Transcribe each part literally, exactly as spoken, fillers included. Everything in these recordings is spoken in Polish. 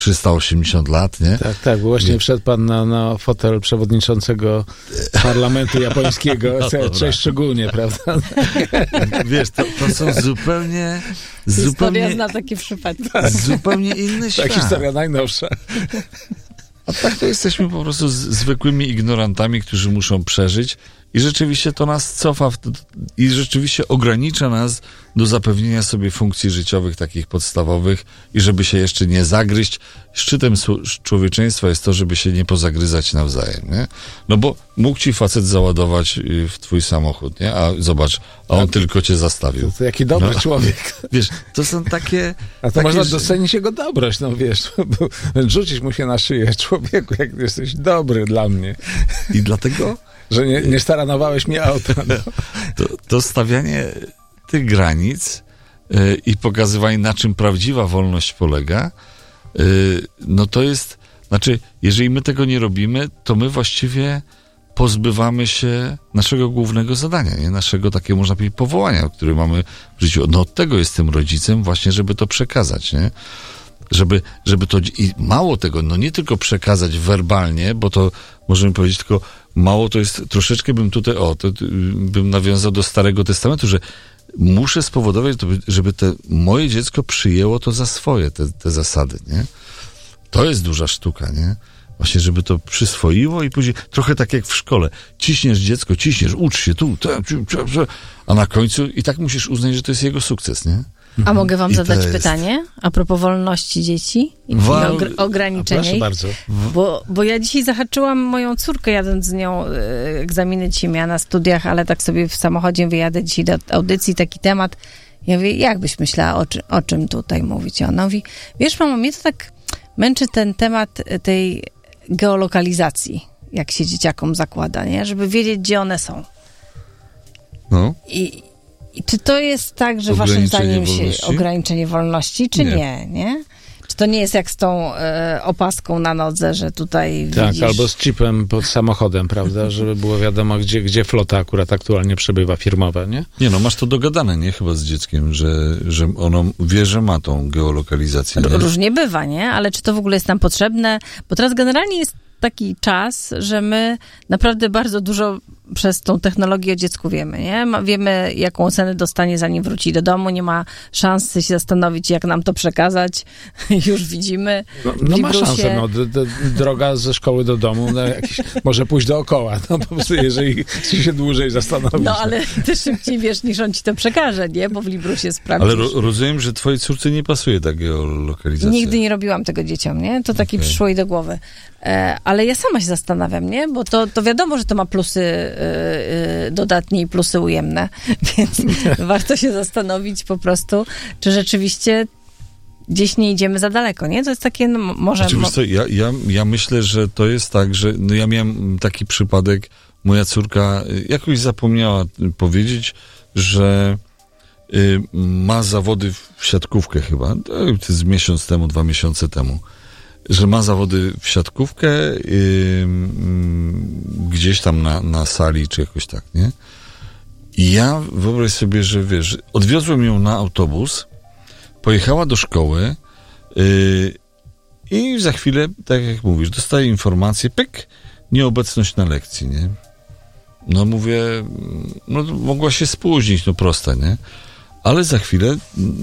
trzysta osiemdziesiąt lat, nie? Tak, tak, bo właśnie wszedł pan na, na fotel przewodniczącego parlamentu japońskiego, no coś szczególnie, prawda? Wiesz, to, to są zupełnie... Historia zupełnie, zna takie przypadki. Zupełnie inny świat. Ta historia najnowsza. A tak to jesteśmy po prostu z, zwykłymi ignorantami, którzy muszą przeżyć i rzeczywiście to nas cofa w, i rzeczywiście ogranicza nas do zapewnienia sobie funkcji życiowych takich podstawowych i żeby się jeszcze nie zagryźć. Szczytem człowieczeństwa jest to, żeby się nie pozagryzać nawzajem, nie? No bo mógł ci facet załadować w twój samochód, nie? A zobacz, a on tak, tylko cię zastawił. To, to jaki dobry no, człowiek. Wiesz, to są takie... A to takie, można docenić jego dobroć, no wiesz, rzucić mu się na szyję, człowieku, jak jesteś dobry dla mnie. I dlatego... Że nie, nie staranowałeś mi auta. No. To, to stawianie tych granic yy, i pokazywanie, na czym prawdziwa wolność polega, yy, no to jest, znaczy, jeżeli my tego nie robimy, to my właściwie pozbywamy się naszego głównego zadania, nie? Naszego takiego, można powiedzieć, powołania, które mamy w życiu. No od tego jestem rodzicem właśnie, żeby to przekazać, nie? Żeby, żeby to, i mało tego, no nie tylko przekazać werbalnie, bo to możemy powiedzieć tylko, mało to jest, troszeczkę bym tutaj, o, to, bym nawiązał do Starego Testamentu, że muszę spowodować, żeby te moje dziecko przyjęło to za swoje, te, te zasady, nie? To jest duża sztuka, nie? Właśnie, żeby to przyswoiło i później, trochę tak jak w szkole, ciśniesz dziecko, ciśniesz, ucz się tu, a na końcu i tak musisz uznać, że to jest jego sukces, nie? A mogę wam I zadać jest... pytanie a propos wolności dzieci i Wa... ogr- ograniczenia Proszę ich? bardzo. Bo, bo ja dzisiaj zahaczyłam moją córkę, jadąc z nią, y, egzaminy dzisiaj miała na studiach, ale tak sobie w samochodzie wyjadę dzisiaj do audycji, taki temat. Ja mówię, jak byś myślała, o, czy, o czym tutaj mówić? Ona mówi, wiesz mamo, mnie to tak męczy ten temat tej geolokalizacji, jak się dzieciakom zakłada, nie? Żeby wiedzieć, gdzie one są. No. I I czy to jest tak, że waszym zdaniem się ograniczenie wolności, czy nie. nie, nie? Czy to nie jest jak z tą e, opaską na nodze, że tutaj tak, widzisz... albo z chipem pod samochodem, prawda, żeby było wiadomo, gdzie, gdzie flota akurat aktualnie przebywa firmowa, nie? Nie no, masz to dogadane, nie? Chyba z dzieckiem, że, że ono wie, że ma tą geolokalizację. Nie? Różnie bywa, nie? Ale czy to w ogóle jest nam potrzebne? Bo teraz generalnie jest taki czas, że my naprawdę bardzo dużo przez tą technologię o dziecku wiemy, nie? Wiemy, jaką ocenę dostanie, zanim wróci do domu, nie ma szansy się zastanowić, jak nam to przekazać. Już widzimy. No, no ma szansę, no, d- d- droga ze szkoły do domu, no, jakiś, może pójść dookoła, no po prostu, jeżeli się dłużej zastanowić. No, ale ty szybciej wiesz, niż on ci to przekaże, nie? Bo w Librusie sprawdzisz. Ale ro- rozumiem, że twojej córce nie pasuje ta geolokalizacja. Nigdy nie robiłam tego dzieciom, nie? To taki okay. przyszło jej do głowy. E, ale ja sama się zastanawiam, nie? Bo to, to wiadomo, że to ma plusy y, y, dodatnie i plusy ujemne, więc warto się zastanowić po prostu, czy rzeczywiście gdzieś nie idziemy za daleko, nie? To jest takie, no może... Oczywiście, ja, ja, ja myślę, że to jest tak, że no ja miałem taki przypadek, moja córka jakoś zapomniała powiedzieć, że y, ma zawody w siatkówkę chyba, to jest miesiąc temu, dwa miesiące temu, że ma zawody w siatkówkę yy, yy, gdzieś tam na, na sali, czy jakoś tak, nie? I ja wyobraź sobie, że wiesz, odwiozłem ją na autobus, pojechała do szkoły yy, i za chwilę, tak jak mówisz, dostaje informację, pyk, nieobecność na lekcji, nie? No mówię, no mogła się spóźnić, no proste, nie? Ale za chwilę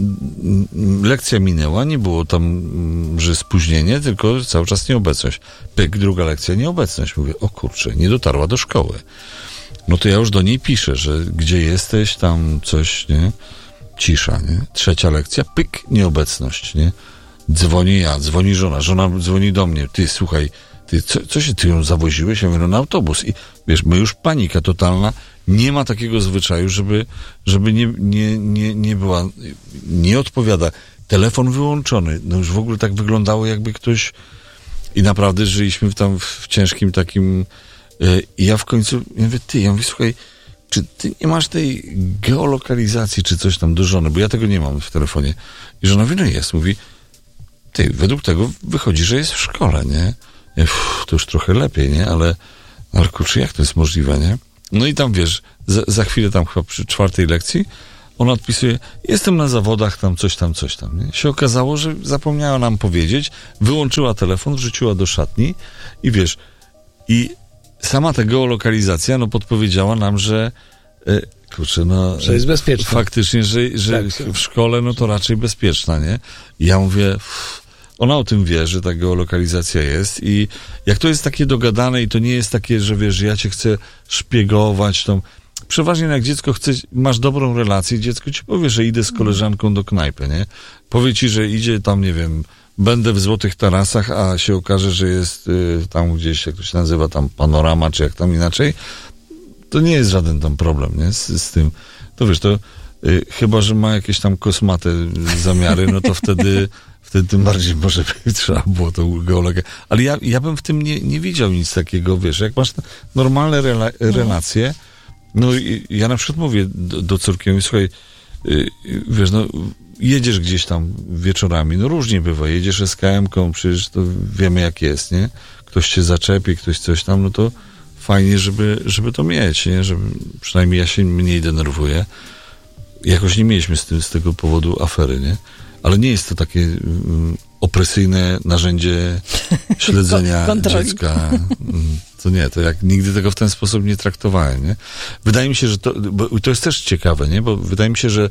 lekcja minęła, nie było tam, że spóźnienie, tylko cały czas nieobecność. Pyk, druga lekcja, nieobecność. Mówię, o kurczę, nie dotarła do szkoły. No to ja już do niej piszę, że gdzie jesteś, tam coś, nie? Cisza, nie? Trzecia lekcja, pyk, nieobecność, nie? Dzwoni ja, dzwoni żona, żona dzwoni do mnie, ty, słuchaj, ty, co, co się, ty ją zawoziłeś? Ja mówię, no na autobus. I wiesz, my już panika totalna, nie ma takiego zwyczaju, żeby, żeby nie, nie, nie, nie była, nie odpowiada. Telefon wyłączony. No już w ogóle tak wyglądało, jakby ktoś... I naprawdę żyliśmy tam w ciężkim takim... Yy, I ja w końcu, ja mówię, ty, ja mówię, słuchaj, czy ty nie masz tej geolokalizacji, czy coś tam do żony? Bo ja tego nie mam w telefonie. I żona mówi, no jest. Mówi, ty, według tego wychodzi, że jest w szkole, nie? Ja, uff, to już trochę lepiej, nie? Ale, ale kurczę, jak to jest możliwe, nie? No i tam, wiesz, za, za chwilę tam chyba przy czwartej lekcji ona odpisuje, jestem na zawodach, tam coś tam, coś tam. Nie? Się okazało, że zapomniała nam powiedzieć, wyłączyła telefon, wrzuciła do szatni i wiesz, i sama ta geolokalizacja, no podpowiedziała nam, że e, kurczę, no... Że jest bezpieczna. Faktycznie, że, że tak. w szkole, no to raczej bezpieczna, nie? I ja mówię... Pff, ona o tym wie, że ta geolokalizacja jest i jak to jest takie dogadane i to nie jest takie, że wiesz, ja cię chcę szpiegować, to przeważnie jak dziecko chce, masz dobrą relację, dziecko ci powie, że idę z koleżanką do knajpy, nie? Powie ci, że idzie tam, nie wiem, będę w Złotych Tarasach, a się okaże, że jest y, tam gdzieś, jak to się nazywa, tam Panorama, czy jak tam inaczej, to nie jest żaden tam problem, nie? Z, z tym. To wiesz, to y, chyba, że ma jakieś tam kosmate zamiary, no to wtedy wtedy tym bardziej może by trzeba było to geologię. Ale ja, ja bym w tym nie, nie widział nic takiego, wiesz, jak masz normalne rela- relacje, no i ja na przykład mówię do, do córki, mówię, słuchaj, yy, wiesz, no jedziesz gdzieś tam wieczorami, no różnie bywa, jedziesz es ka emką, przecież to wiemy jak jest, nie? Ktoś cię zaczepi, ktoś coś tam, no to fajnie, żeby, żeby to mieć, nie? Żeby, przynajmniej ja się mniej denerwuję. Jakoś nie mieliśmy z, tym, z tego powodu afery, nie? Ale nie jest to takie um, opresyjne narzędzie śledzenia dziecka. To nie, to jak nigdy tego w ten sposób nie traktowałem, nie? Wydaje mi się, że to, bo to jest też ciekawe, nie? Bo wydaje mi się, że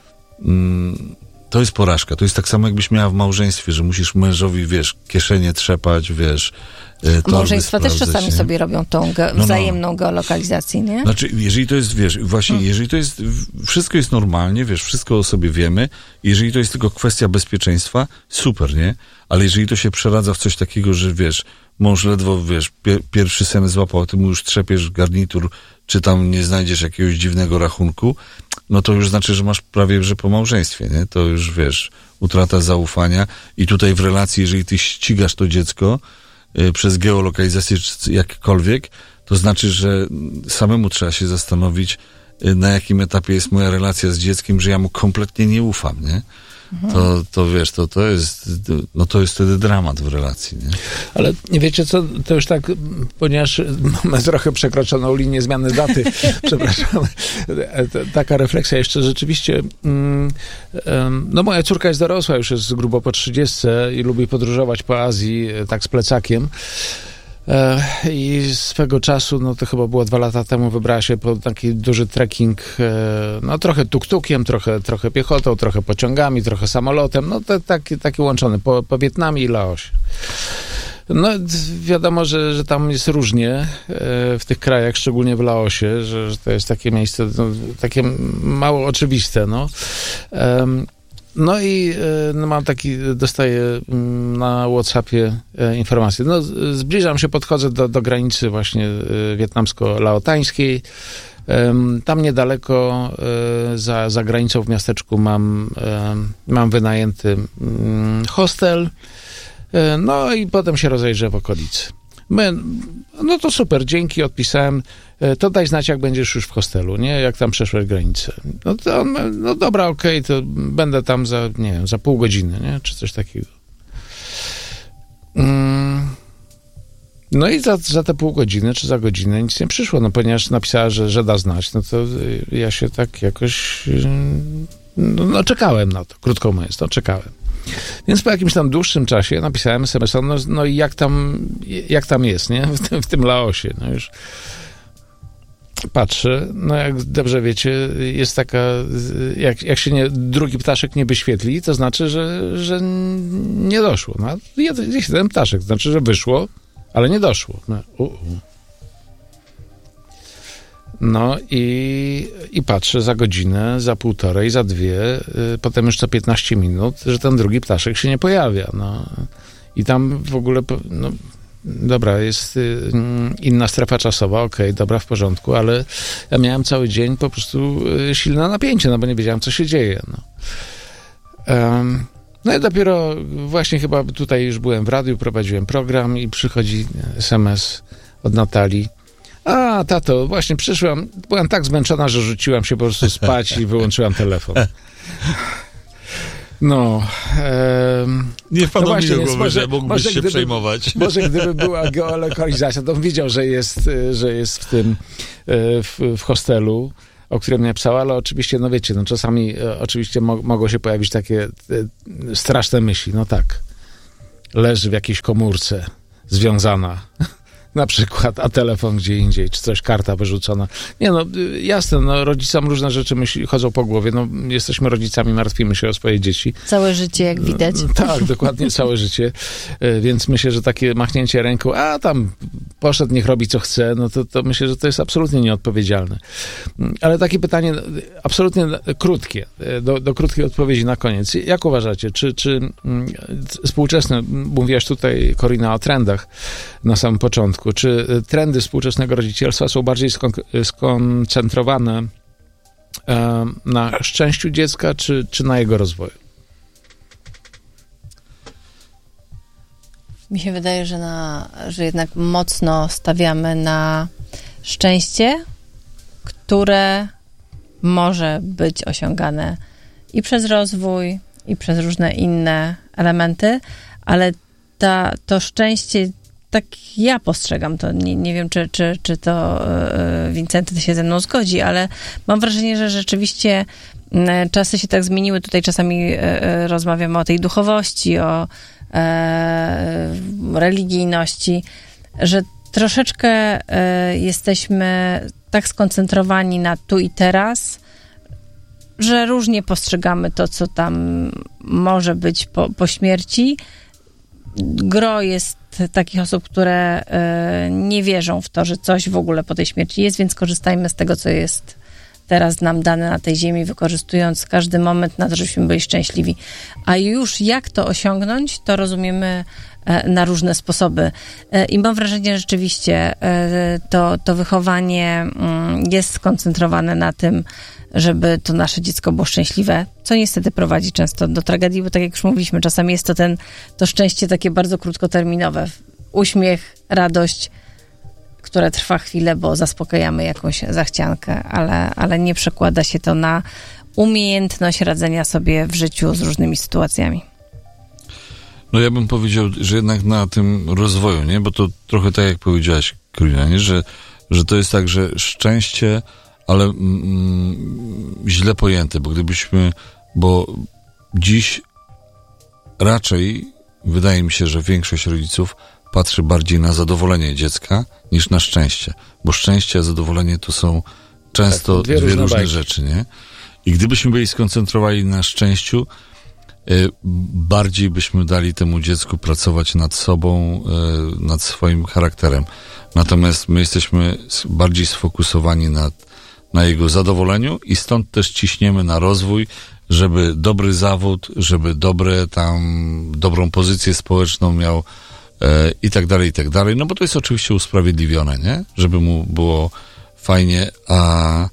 um, to jest porażka. To jest tak samo, jakbyś miała w małżeństwie, że musisz mężowi, wiesz, kieszenie trzepać, wiesz, małżeństwa też czasami nie? sobie robią tą ge- no, no. wzajemną geolokalizację, nie? Znaczy, jeżeli to jest, wiesz, właśnie, hmm. jeżeli to jest, wszystko jest normalnie, wiesz, wszystko o sobie wiemy, jeżeli to jest tylko kwestia bezpieczeństwa, super, nie? Ale jeżeli to się przeradza w coś takiego, że wiesz, mąż ledwo, wiesz, pier- pierwszy sen złapał, a ty mu już trzepiesz garnitur, czy tam nie znajdziesz jakiegoś dziwnego rachunku, no to już znaczy, że masz prawie, że po małżeństwie, nie? To już, wiesz, utrata zaufania i tutaj w relacji, jeżeli ty ścigasz to dziecko y, przez geolokalizację czy jakkolwiek, to znaczy, że samemu trzeba się zastanowić, y, na jakim etapie jest moja relacja z dzieckiem, że ja mu kompletnie nie ufam, nie? To, to wiesz, to, to jest, no to jest wtedy dramat w relacji, nie? Ale nie wiecie co, to już tak, ponieważ mamy trochę przekroczoną linię zmiany daty, przepraszam, taka refleksja jeszcze rzeczywiście, mm, no moja córka jest dorosła, już jest grubo po trzydziestce i lubi podróżować po Azji, tak z plecakiem. I swego czasu, no to chyba było dwa lata temu, wybrała się po taki duży trekking, no trochę tuk-tukiem, trochę, trochę piechotą, trochę pociągami, trochę samolotem, no to taki, taki łączony po, po Wietnamie i Laosie. No wiadomo, że, że tam jest różnie w tych krajach, szczególnie w Laosie, że, że to jest takie miejsce, no, takie mało oczywiste, no. Um, No i no, mam taki, dostaję na WhatsAppie informację. No, zbliżam się, podchodzę do, do granicy właśnie wietnamsko-laotańskiej. Tam niedaleko za, za granicą w miasteczku mam, mam wynajęty hostel. No i potem się rozejrzę w okolicy. My, no to super, dzięki, odpisałem. To daj znać, jak będziesz już w hostelu, nie? Jak tam przeszłeś granicę. No to on, no dobra, okej, okay, to będę tam za, nie wiem, za pół godziny, nie? Czy coś takiego. Mm. No i za, za te pół godziny, czy za godzinę nic nie przyszło, no ponieważ napisała, że, że da znać, no to ja się tak jakoś, no, no czekałem na to, krótko mówiąc, no czekałem. Więc po jakimś tam dłuższym czasie napisałem es em es, no, no i jak tam, jak tam jest, nie? W tym, w tym Laosie, no już patrzę, no jak dobrze wiecie, jest taka, jak, jak się nie, drugi ptaszek nie wyświetli, to znaczy, że, że nie doszło. No, jest jeden ptaszek, to znaczy, że wyszło, ale nie doszło. No, uh, uh. no i, i patrzę za godzinę, za półtorej, za dwie, y, potem już co piętnaście minut, że ten drugi ptaszek się nie pojawia. No. I tam w ogóle, no, dobra, jest y, inna strefa czasowa, okej, okay, dobra, w porządku, ale ja miałem cały dzień po prostu y, silne napięcie, no bo nie wiedziałem, co się dzieje. No. Um, no i dopiero właśnie chyba tutaj już byłem w radiu, prowadziłem program i przychodzi es em es od Natalii. A, tato, właśnie przyszłam, byłam tak zmęczona, że rzuciłam się po prostu spać i wyłączyłam telefon. No. Um, nie wpadło no mi do głowy, może, że mógłbyś może się gdyby, przejmować. Może gdyby była geolokalizacja, to bym wiedział, że jest, że jest w tym, w, w hostelu. o którym napisała, ale oczywiście, no wiecie, no czasami e, oczywiście mo- mogą się pojawić takie e, straszne myśli. No tak, leży w jakiejś komórce związana, na przykład, a telefon gdzie indziej, czy coś, karta wyrzucona. Nie no, y, jasne, no rodzicom różne rzeczy myśli, chodzą po głowie. No, jesteśmy rodzicami, martwimy się o swoje dzieci. Całe życie, jak widać. Tak, dokładnie, całe życie. Y, Więc myślę, że takie machnięcie ręką, a tam poszedł, niech robi co chce, no to, to myślę, że to jest absolutnie nieodpowiedzialne. Mm, Ale takie pytanie no, absolutnie krótkie, y, do, do krótkiej odpowiedzi na koniec. Jak uważacie, czy, czy mm, współczesne, mówiłaś tutaj, Korina, o trendach na samym początku, czy trendy współczesnego rodzicielstwa są bardziej skon- skoncentrowane e, na szczęściu dziecka, czy, czy na jego rozwoju? Mi się wydaje, że, na, że jednak mocno stawiamy na szczęście, które może być osiągane i przez rozwój, i przez różne inne elementy, ale ta, to szczęście, tak ja postrzegam to, nie, nie wiem, czy, czy, czy to yy, Wincenty się ze mną zgodzi, ale mam wrażenie, że rzeczywiście yy, czasy się tak zmieniły. Tutaj czasami yy, rozmawiamy o tej duchowości, o yy, religijności, że troszeczkę yy, jesteśmy tak skoncentrowani na tu i teraz, że różnie postrzegamy to, co tam może być po, po śmierci. Gro jest takich osób, które y, nie wierzą w to, że coś w ogóle po tej śmierci jest, więc korzystajmy z tego, co jest teraz nam dane na tej ziemi, wykorzystując każdy moment na to, żebyśmy byli szczęśliwi. A już jak to osiągnąć, to rozumiemy y, na różne sposoby. Y, I mam wrażenie, że rzeczywiście y, to, to wychowanie y, jest skoncentrowane na tym, żeby to nasze dziecko było szczęśliwe, co niestety prowadzi często do tragedii, bo tak jak już mówiliśmy, czasami jest to ten, to szczęście takie bardzo krótkoterminowe. Uśmiech, radość, które trwa chwilę, bo zaspokajamy jakąś zachciankę, ale, ale nie przekłada się to na umiejętność radzenia sobie w życiu z różnymi sytuacjami. No ja bym powiedział, że jednak na tym rozwoju, nie? Bo to trochę tak jak powiedziałaś, Karolina, nie? Że, że to jest tak, że szczęście, ale mm, źle pojęte, bo gdybyśmy, bo dziś raczej wydaje mi się, że większość rodziców patrzy bardziej na zadowolenie dziecka niż na szczęście, bo szczęście a zadowolenie to są często tak, dwie, dwie różne bajki. rzeczy, nie? I gdybyśmy byli skoncentrowani na szczęściu, y, bardziej byśmy dali temu dziecku pracować nad sobą, y, nad swoim charakterem. Natomiast my jesteśmy bardziej sfokusowani nad na jego zadowoleniu i stąd też ciśniemy na rozwój, żeby dobry zawód, żeby dobre tam, dobrą pozycję społeczną miał e, i tak dalej, i tak dalej. No bo to jest oczywiście usprawiedliwione, nie? Żeby mu było fajnie, a,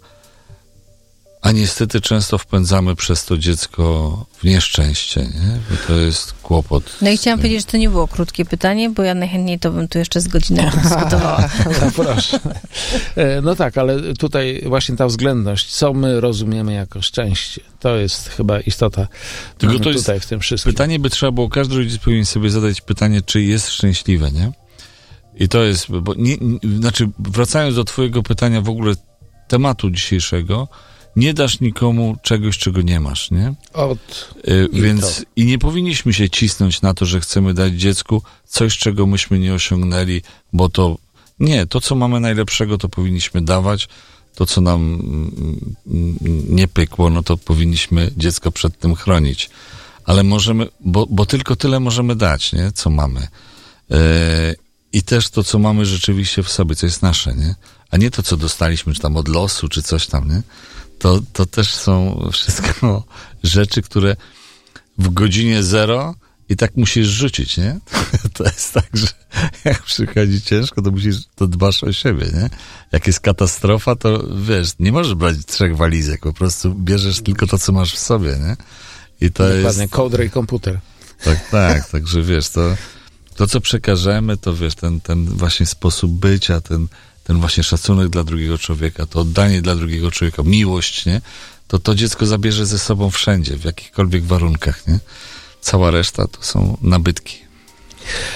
a niestety często wpędzamy przez to dziecko w nieszczęście, nie? Bo to jest kłopot. No i chciałam powiedzieć, że to nie było krótkie pytanie, bo ja najchętniej to bym tu jeszcze z godzinę dyskutowała. No proszę. No tak, ale tutaj właśnie ta względność, co my rozumiemy jako szczęście, to jest chyba istota. Tylko to tutaj jest w tym wszystkim. Pytanie by trzeba było, każdy rodzic powinien sobie zadać pytanie, czy jest szczęśliwe, nie? I to jest, bo nie, nie, znaczy wracając do twojego pytania w ogóle tematu dzisiejszego, nie dasz nikomu czegoś, czego nie masz, nie? Od y, i więc to. I nie powinniśmy się cisnąć na to, że chcemy dać dziecku coś, czego myśmy nie osiągnęli, bo to nie, to co mamy najlepszego, to powinniśmy dawać, to co nam mm, nie pykło, no to powinniśmy dziecko przed tym chronić. Ale możemy, bo, bo tylko tyle możemy dać, nie? Co mamy. Y, I też to, co mamy rzeczywiście w sobie, co jest nasze, nie? A nie to, co dostaliśmy, czy tam od losu, czy coś tam, nie? To, to też są wszystko rzeczy, które w godzinie zero i tak musisz rzucić, nie? To jest tak, że jak przychodzi ciężko, to musisz, to dbasz o siebie, nie? Jak jest katastrofa, to wiesz, nie możesz brać trzech walizek, po prostu bierzesz tylko to, co masz w sobie, nie? I to Dokładnie, jest... kołdrę i komputer. Tak, tak, także wiesz, to, to co przekażemy, to wiesz, ten, ten właśnie sposób bycia, ten ten właśnie szacunek dla drugiego człowieka, to oddanie dla drugiego człowieka, miłość, nie? To to dziecko zabierze ze sobą wszędzie, w jakichkolwiek warunkach, nie? Cała reszta to są nabytki.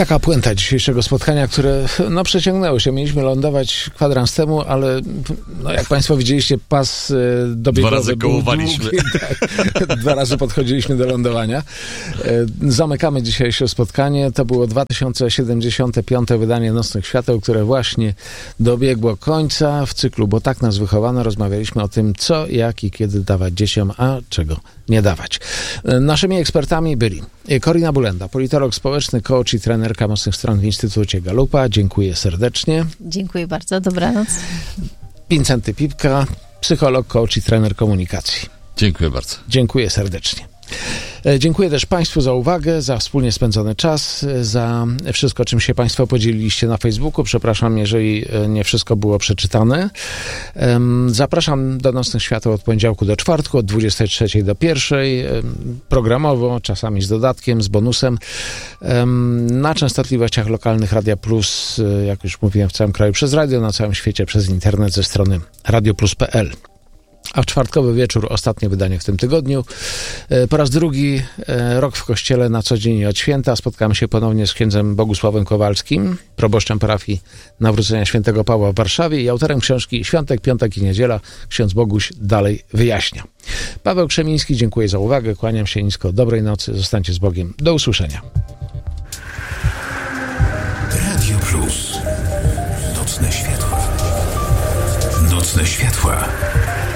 Taka puenta dzisiejszego spotkania, które no, przeciągnęło się. Mieliśmy lądować kwadrans temu, ale no, jak Państwo widzieliście, pas dobiegowy Dwa razy kołowaliśmy. Długi, tak, dwa razy podchodziliśmy do lądowania. Zamykamy dzisiejsze spotkanie. To było dwa tysiące siedemdziesiąte piąte wydanie Nocnych Świateł, które właśnie dobiegło końca w cyklu, bo tak nas wychowano. Rozmawialiśmy o tym, co, jak i kiedy dawać dzieciom, a czego nie dawać. Naszymi ekspertami byli Korina Bulenda, politolog społeczny, coach i trenerka mocnych stron w Instytucie Galupa. Dziękuję serdecznie. Dziękuję bardzo. Dobranoc. Wincenty Pipka, psycholog, coach i trener komunikacji. Dziękuję bardzo. Dziękuję serdecznie. Dziękuję też Państwu za uwagę, za wspólnie spędzony czas, za wszystko, czym się Państwo podzieliliście na Facebooku. Przepraszam, jeżeli nie wszystko było przeczytane. Zapraszam do Nocnych Świateł od poniedziałku do czwartku, od dwudziestej trzeciej do pierwszej, programowo, czasami z dodatkiem, z bonusem, na częstotliwościach lokalnych Radia Plus, jak już mówiłem, w całym kraju przez radio, na całym świecie przez internet ze strony radio plus kropka p l. A w czwartkowy wieczór ostatnie wydanie w tym tygodniu. Po raz drugi Rok w Kościele na co dzień i od święta. Spotkamy się ponownie z księdzem Bogusławem Kowalskim, proboszczem parafii Nawrócenia Świętego Pawła w Warszawie i autorem książki Świątek, Piątek i Niedziela. Ksiądz Boguś dalej wyjaśnia. Paweł Krzemiński, dziękuję za uwagę. Kłaniam się nisko. Dobrej nocy. Zostańcie z Bogiem. Do usłyszenia. Radio Plus. Nocne światła. Nocne światła.